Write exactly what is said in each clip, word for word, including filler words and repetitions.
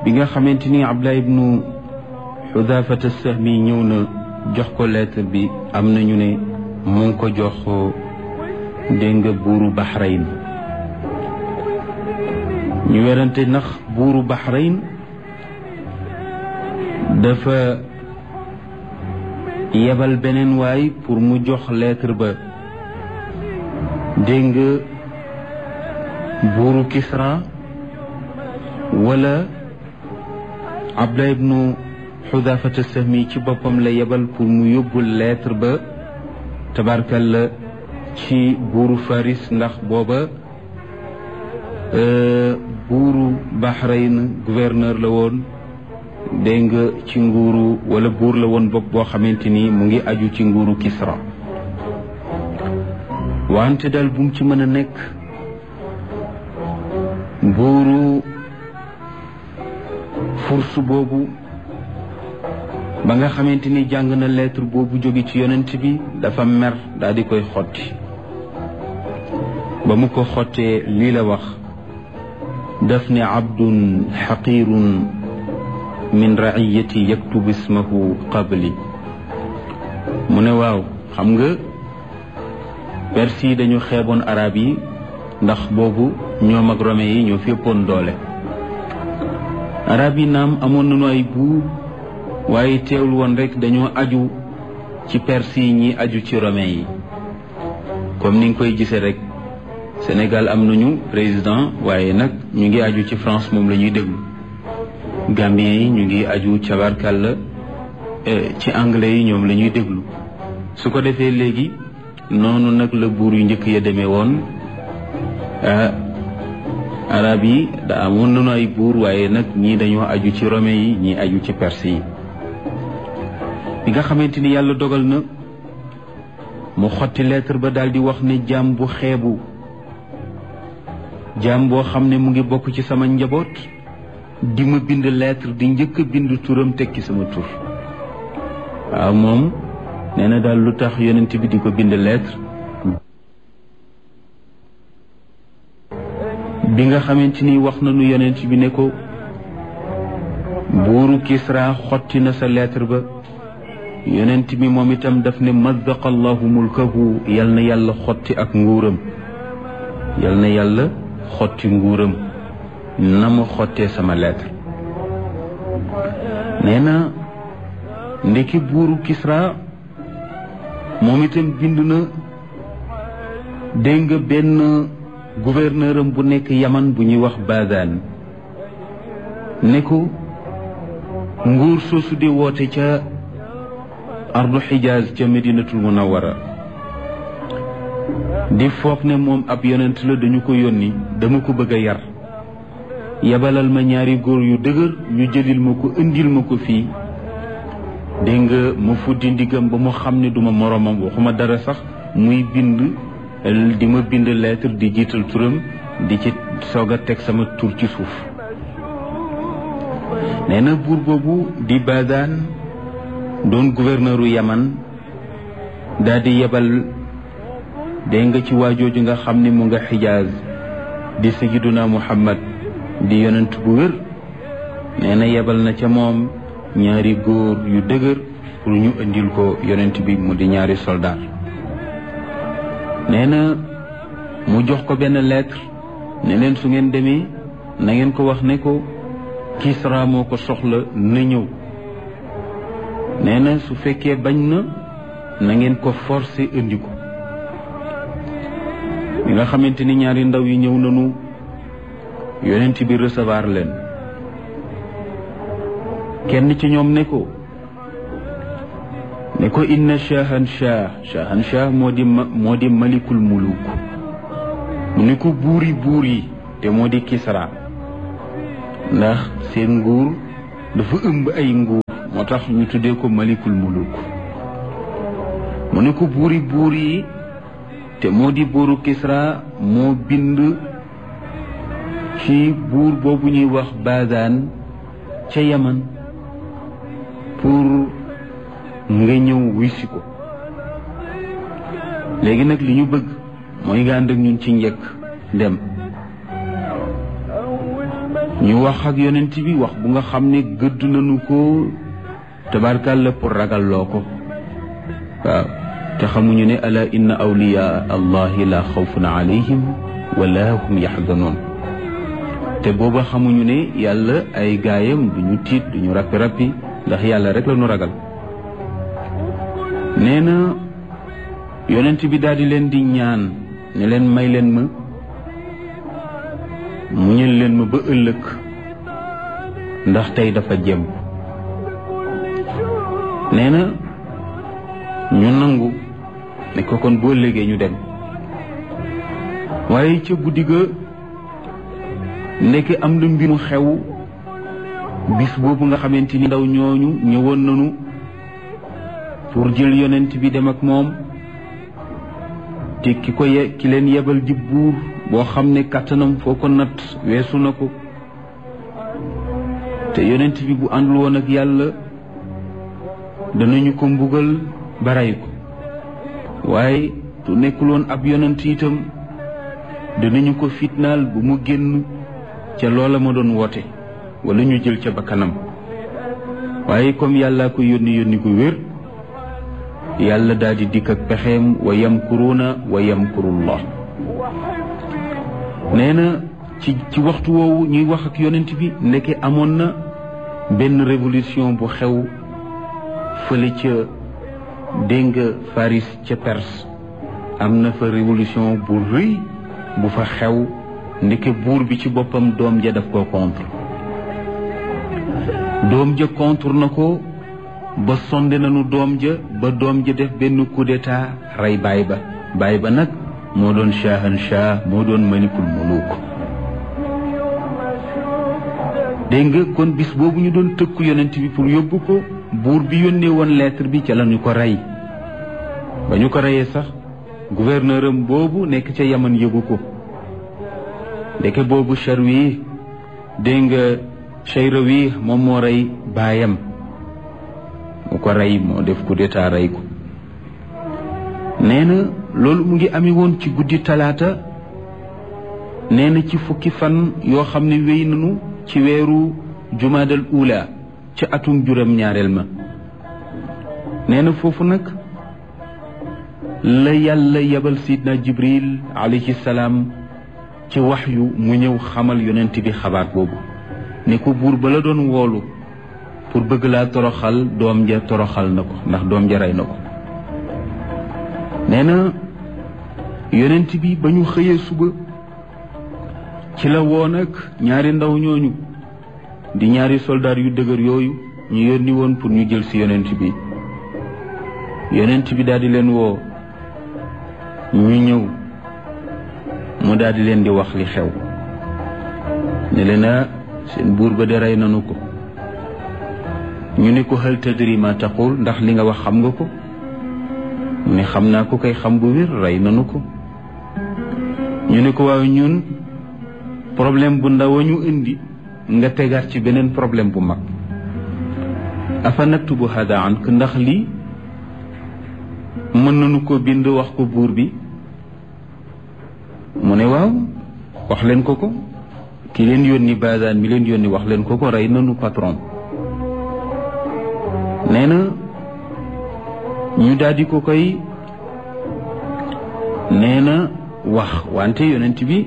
bi nga xamante ni Abdullah ibnu Xudaafata Sahmi ñëw na jox ko lettre bi am na ñu ne mu ngi ko jox dégg nga buuru Bahrain ñu werante ndax buuru Bahrain dafa yebal beneen waay pour mu jox lettre ba dégg nga buuru Kisra wala Abdullah ibnu Xudaafata Sahmi ci boppam la yebal pour mu yóbbul lettre ba tabarkalla ci buuru Faris ndax booba buuru Bahrain gouverneur la woon dégg nga ci nguuru wala buur la woon bopp boo xamante ni mu ngi aju ci nguuru Kisra wante daal bu mu ci mën a nekk buuru Furs boobu ba nga xamante ni jàng na lettre boobu jóge ci yonent bi dafa mer daal di koy xotti ba mu ko xottee lii la wax daf ne abdun xaqirun min raiyati yaktubu ismahu qabli mu ne waaw xam nga perse yi dañu xeeboon arab yi ndax boobu ñoom ak romain yi ñoo féppoon doole arab yi naam amoon nañu ay buur waaye teewul woon rek dañoo aju ci perse yi ñi aju ci romain yi comme ni nga koy gisee rek Sénégal am nañu président waaye nag ñu ngi aju ci France moom la ñuy déglu Gambien yi ñu ngi aju cabarkàlla ci anglais yi ñoom la ñuy déglu su ko defee léegi noonu nag la buur yu njëkk ya demee woon arab yi da amoon nañu ay buur waaye nag ñii dañoo aju ci romain yi ñii aju ci perse yi bi nga xamante ni yàlla dogal na mu xotti lettre ba daal di wax ne jaam bu xeebu jaam boo xam ne mu ngi bokk ci sama njaboot di ma bind lettre di njëkk a bind turam tekki sama tur waaw moom nee na daal lu tax yonent bi di ko bind lettre bi nga xamante ni wax nañu yonent bi ne ko buuru Kisra xotti na sa lettre ba yonent bi moom itam daf ne mazzaqa allahu mulkahu yal na yàlla xotti ak nguuram yal na yàlla xotti nguuram na ma xottee sama lettre nee na ndeki buuru Kisra moom itam bind na dégg nga benn gouverneur am bu nekk Yaman bu ñuy wax Bazan ne ko nguur soosu di woote ca ardu Xijaaz ca Medinatul Munawwara di foog ne moom ab yonent la dañu ko yónni dama ko bëgg a yar yabalal ma ñaari góor yu dëgër ñu jëlil ma ko indil ma ko fii dégg nga ma fuddi ndigam ba mu xam ne duma moroomam waxuma dara sax muy bind di ma bind lettre di jiital turam di ci soog a teg sama tur ci suuf nee na buur boobu di Bazan doon gouverneuru Yaman daal di yebal dégg nga ci waajooju nga xam ne mu nga Xijaaz di Sayyiduna Muhammad di yonent bu wér nee na yebal na ca moom ñaari góor yu dëgër pour ñu indil ko yonent bi mu di ñaari soldat nee na mu jox ko benn lettre ne leen su ngeen demee na ngeen ko wax ne ko Kisra moo ko soxla na ñëw nee na su fekkee bañ na na ngeen ko forcer indi ko bi nga xamante ni ñaari ndaw yi ñëw nañu yonent bi recevoir leen kenn ci ñoom ne ko ne ko inna shahan shah shahan shah moo di moo di malikul muluk mu ne ko buuri buur yi te moo di Kisra ndax seen nguur dafa ëmb ay nguur moo tax ñu tuddee ko malikul muluk mu ne ko buuri buur yi te moo di buuru Kisra moo bind ci buur boobu ñuy wax Bazan ca Yaman pour nga ñëw wisi ko léegi nag li ñu bëgg mooy nga ànd ak ñun ci njëkk dem ñu wax ak yonent bi wax bu nga xam ne gëdd nañu ko tabarkàlla pour ragalloo ko waaw te xamuñu ne ala inna awliya allahi la xawfun alayhim wala hum yaxzanoon te booba xamuñu ne yàlla ay gaayam duñu tiit duñu rappi rappi ndax yàlla rek la ñu ragal nee na yonent bi daal di leen di ñaan ne leen may leen ma muñal leen ma ba ëllëg ndax tey dafa jëm nee na ñu nangu ne ko kon boo ëllëgee ñu dem waaye ca guddi ga ndeke am na mbir mu xew bis boobu nga xamante ni ndaw ñooñu ñëwoon nañu pour jël yonent bi dem ak moom te ki ko ye ki leen yebal di buur boo xam ne kàttanam foo ko natt weesu na ko te yonent bi bu àndul woon ak yàlla danañu ko mbugal ba rey ko waaye su nekkul woon ab yonent itam danañu ko fitnaal bu mu génn ca loola ma doon woote wala ñu jël ca bakkanam waaye comme yàlla ko yónni yónni ko wér yàlla daal di dikk ak pexeem wa yamkuruuna wa yamkurullah nee na ci ci waxtu woowu ñuy wax ak yonent bi ndeke amoon na benn révolution bu xew fële ca dégg nga Faris ca Perse am na fa révolution bu rëy bu fa xew ndeke buur bi ci boppam doom ja daf koo contre doom ja contre na ko ba sonde nañu doom ja ba doom ja def benn coup d'état rey baay ba baay ba nag moo doon shahan shah moo doon malikul muluk dégg nga kon bis boobu ñu doon tëkku yonent bi pour yóbbu ko buur bi yónnee woon lettre bi ca la ñu ko rey ba ñu ko reyee sax gouverneur am boobu nekk ca Yaman yëgu ko ndeke boobu Charwi dégg nga Cheyrawi moom moo rey baayam mu ko rey moo def coup d'état rey ko nee na loolu mu ngi ami woon ci guddi talaata nee na ci fukki fan yoo xam ne wéy nañu ci weeru jumaadal ula ci atum juróom ñaareel ma nee na foofu nag la yàlla yebal sidna Jibril alayhi salaam ci waxyu mu ñëw xamal yonent bi xabaar boobu ne ko buur ba la doon woolu pour bëgg laa toroxal doom ja toroxal na ko ndax doom ja rey na ko nee na yonent bi ba ñu xëyee suba ci la woon ak ñaari ndaw ñooñu di ñaari soldaar yu dëgër yooyu ñu yónni woon pour ñu jël ci yonent bi yonent bi daal di leen woo ñu ñëw mu daal di leen di wax li xew ne leen a seen buur ba de rey nanu ko ñu ne ko hal tadri ma taqul ndax li nga wax xam nga ko mu ne xam naa ko kay xam bu wér rey nanu ko ñu ne ko waaw ñun problème bu ndaw ñu indi nga tegaat ci beneen problème bu mag afa naktubu hada ank ndax lii mën nañu ko bind wax ko buur bi mu ne waaw wax leen ko ko ki leen yónni Bazaan mi leen yónni wax leen ko ko rey nanu patron nee na ñu daldi ko koy nee na wax wante yonent bi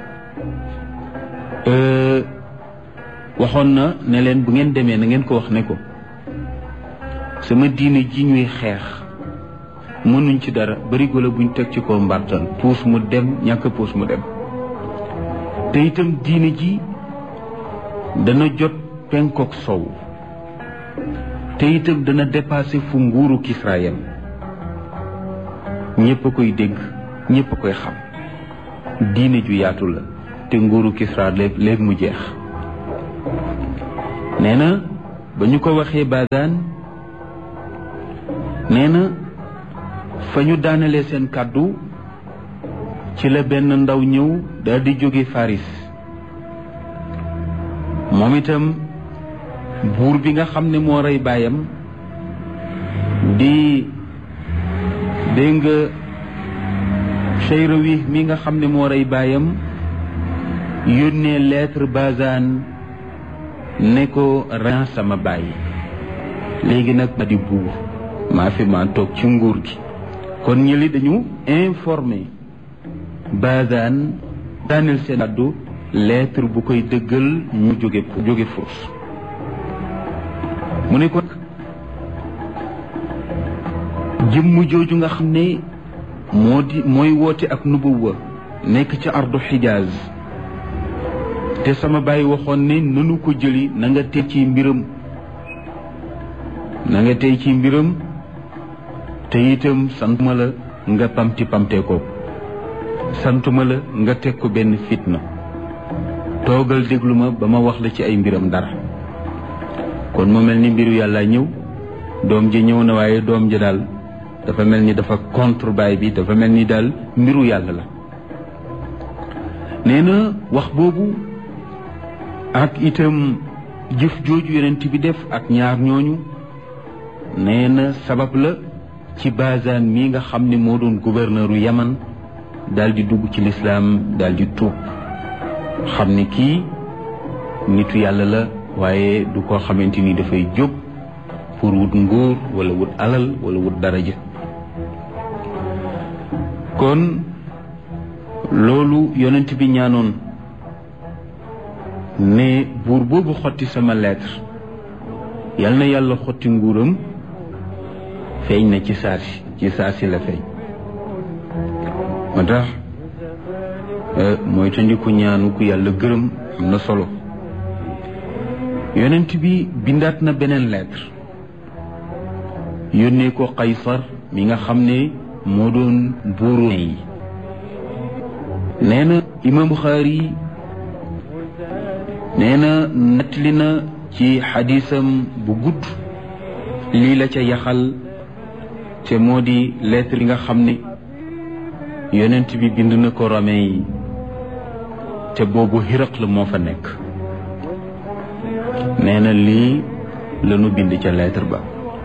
waxoon na ne leen bu ngeen demee na ngeen ko wax ne ko sama diine ji ñuy xeex mënuñ ci dara barigo la buñ teg ci ko mbartal puus mu dem ñàkk puus mu dem te itam diine ji dana jot penkook sow te itam dana dépassé fu nguuru Kisra yam ñépp a koy dégg ñépp a koy xam diine ju yaatu la te nguuru Kisra léegi léegi mu jeex nee na ba ñu ko waxee Bazaan nee na fa ñu daanalee seen kàddu ci la benn ndaw ñëw daal di jóge Faris moom itam buur bi nga xam ne moo rey baayam di dégg nga Cheyrawi mi nga xam ne moo rey baayam yónnee lettre Bazaan ne ko ren sama bàyyi léegi nag ma di buur maa fi maa toog ci nguur gi. kon ñëli dañu informé Bazan daaneel seen àddu lettre bu koy dëggal ñu jóge jóge Furs. mu ne ko jëmm jooju nga xam ne moo di mooy woote ak nubuwa nekk ci ardu Xijaaz te sama bàyyi waxoon ne nanu ko jëli na nga tey ci mbiram na nga tey ci mbiram te itam santuma la nga pamti pamtee ko santuma la nga teg ko benn fitna toogal déglu ma ba ma wax la ci ay mbiram dara. kon mu mel ni mbiru yàlla ñëw doom ji ñëw na waaye doom ji daal dafa mel ni dafa contre baay bi dafa mel ni daal mbiru yàlla la. nee na wax boobu ak itam jëf jooju yonent bi def ak ñaar ñooñu nee na sabab la ci Bazan mii nga xam ne moo doon gouverneur u Yaman daal di dugg ci lislaam daal di tuub xam ne kii nitu yàlla la waaye du koo xamante ni dafay jóg pour wut nguur wala wut alal wala wut daraja. kon loolu yonent bi ñaanoon ne buur boobu xotti sama lettre yal na yàlla xotti nguuram feeñ na ci saasi ci saasi la feeñ. moo tax mooy tandiku ñaanu ku yàlla gërëm am na solo. yonent bi bindaat na beneen lettre yónnee ko Qaysar mi nga xam ne moo doon buuru yi. nee na imam Buxaari nee na nettali na ci xadisam bu gudd lii la ca yaxal te moo di lettre yi nga xam ne yonent bi bind na ko Romain yi te boobu Hiraql moo fa nekk. nee na lii lanu bind ca lettre ba.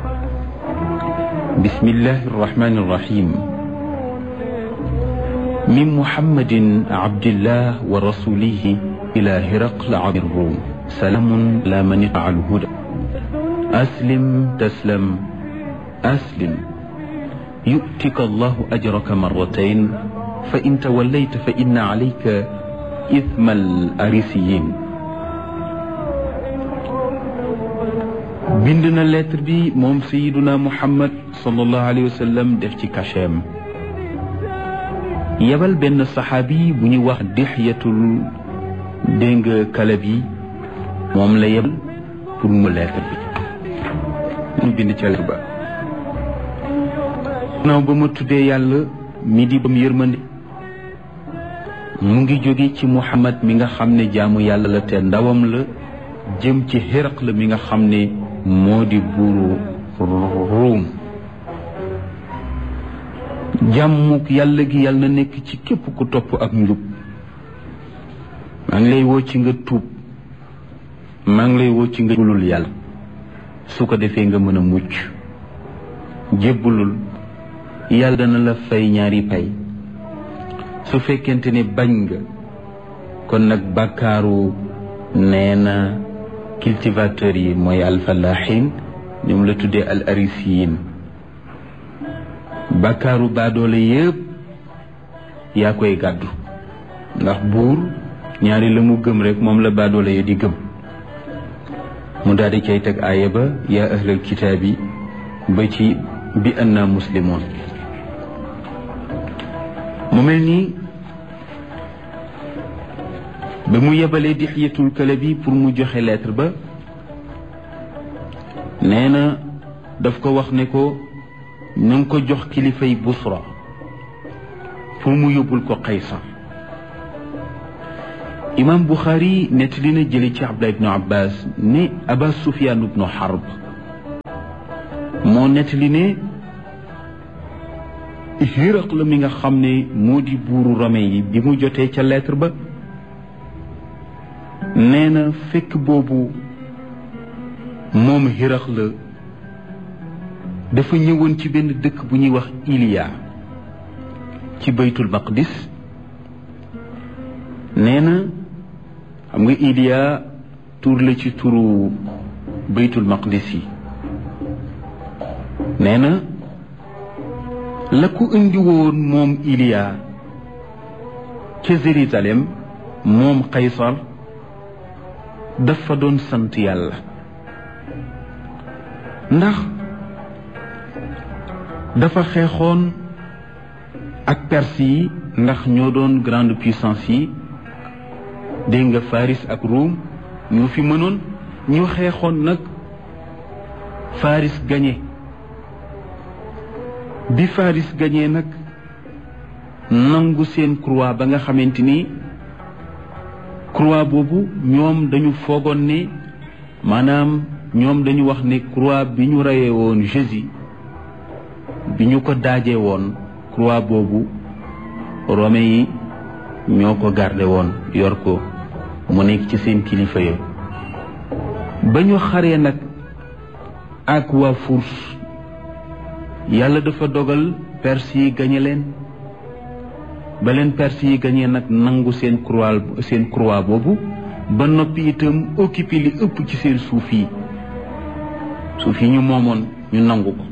bismillahi arrahmani irrahim min muhammadin abdillah wa rasulihi ila hiraql abir rum salamun la man ittaba'a al-huda aslim taslam aslim yu'tika allahu ajraka marratayn fa in tawallayta fa inna alayka ithma al-arisiyin. bind na lettre bi moom sayiduna Muhammad sallallahu alayhi wa sallam def ci cachet yebal benn saxaabi bu ñuy wax Dihyatul dégg nga Kalabi moom la yebal pour mu lettre bi mu bind ca lettre ba. naaw ba ma tuddee yàlla mi di bam yërmande mu ngi jóge ci Muhammad mi nga xam ne jaamu yàlla la te ndawam la jëm ci Hiraql mi nga xam ne moo di buuru Ruum. jàmmuk yàlla gi yàlla na nekk ci képp ku topp ak njub. maa ngi lay woo ci nga tuub maa ngi lay woo ci nga jébbalul yàlla su ko defee nga mën a mucc. jébbalul yàlla dana la fay ñaari pay su fekkente ne bañ nga kon nag bàkkaaru nee na cultivateurs yi mooy alfalahin ñoom la tuddee al arisiyin bàkkaaru baadoole yëpp yaa koy gàddu ndax buur ñaari la mu gëm rek moom la baadoole ya di gëm. mu daal di cay teg aaya ba yaa ahlal kitaabi ba ci bi anna muslimoon. mu mel nii ba mu yebalee Dihyatul Kalabi pour mu joxe lettre ba nee na daf ko wax ne ko ñu ngi ko jox kilifay Busra pour mu yóbbul ko Qaysar. imam Bukhari nettali na jële ci Abdullah ibnu Abbas ne Aba Sufyaan ibnu Harb moo nettali ne Hiraql mi nga xam ne moo di buuru Rome yi bi mu jotee ca lettre ba nee na fekk boobu moom Hiraql dafa ñëwoon ci benn dëkk bu ñuy wax Iliya ci baytul maqdis nee na xam nga Iliya tur la ci turu baytul maqdis yi nee na la ko indi woon moom Iliya ca Jérusalem moom Qaysar dafa doon sant yàlla ndax dafa xeexoon ak Perse yi ndax ñoo doon grande puissance yi dégg nga Faris ak Rome ñoo fi mënoon ñu xeexoon nag Faris gagné bi Faris gagné nag nangu seen croix ba nga xamante ni croix boobu ñoom dañu foogoon ne maanaam ñoom dañu wax ne croix bi ñu reyee woon Jésus bi ñu ko daajee woon croix boobu romain yi ñoo ko garde woon yor ko mu nekk ci seen kilifa ya ba ñu xaree nag ak waa Furs yàlla dafa dogal Perse yi gañe leen ba leen Perse yi gañee nag nangu seen croix seen croix boobu ba noppi itam occupé li ëpp ci seen suuf yi suuf yi ñu moomoon ñu nangu ko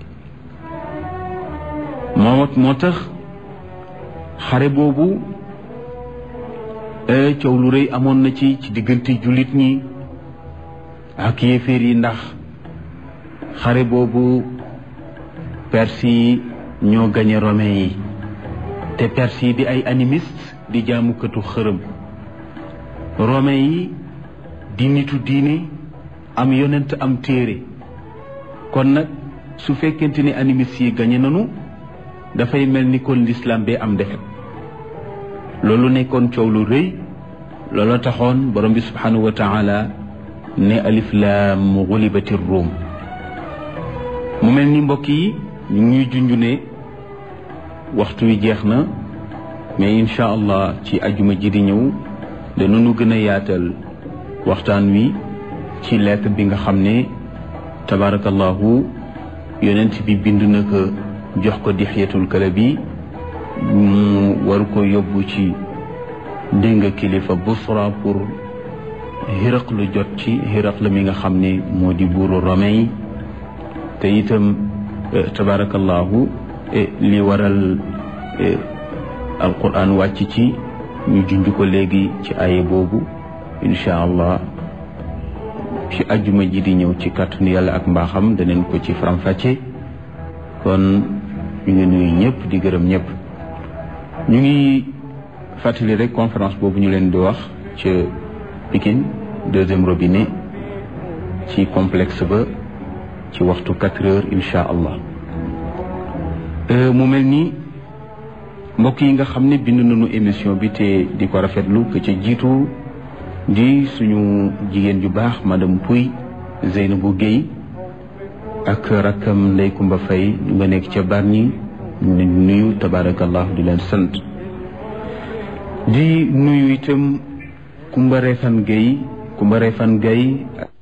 moo moo tax xare boobu coow lu rëy amoon na ci ci diggante jullit ñi ak yéeféer yi ndax xare boobu Perse yi ñoo gañe romain yi te Perse yi di ay animiste di jaamukatu xërëm romain yi di nitu diine am yonent am téere kon nag su fekkente ni animiste yi gañe nanu dafay mel ni kon l'islam bee am defet loolu nekkoon coow lu rëy loolu taxoon borom bi subhanahu wa taala ne alif laam gulibati Rum mu mel ni mbokk yi ñu ngi junj ne waxtu wi jeex na mais incha allah ci ajuma ji di ñëw danañu gën a yaatal waxtaan wi ci lettre bi nga xam ne tabarakallahu yonent bi bind na ko jox ko Dihyatul Kalbi mu war ko yóbbu ci dégg kilifa Busra pour Hiraqlu jot ci Hiraqlu mi nga xam ne moo di buuru romain yi te itam tabarakallahu li waral alquran wàcc ci ñu junj ko léegi ci aye boobu incha allah ci ajjuma ji di ñëw ci kàttanu yàlla ak mbaaxam daneen ko ci faram-fàcce kon ñu ngi nuyu ñëpp di gërëm ñëpp ñu ngi fàttali rek conférence boobu ñu leen di wax ca Pikine deuxième robinet ci complexe ba ci waxtu quatre heures incha allah mu mel ni mbokk yi nga xam ne bind nañu émission bi te di ko rafetlu que ca jiitu di suñu jigéen ju baax madame Pouy Zeynabou Guèye ak rakkam Ndey Kumba Fay ñu nga nekk ca Bargny ñu leen nuyu tabarakallah di leen sant di nuyu itam Kumba Refan Guèye Kumba Refan Guèye